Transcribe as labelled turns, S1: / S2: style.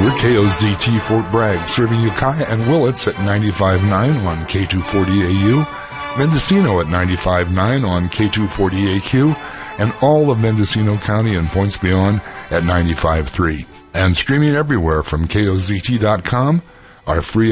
S1: We're KOZT Fort Bragg, serving Ukiah and Willits at 95.9 on K240AU, Mendocino at 95.9 on K240AQ, and all of Mendocino County and points beyond at 95.3. And streaming everywhere from KOZT.com, our free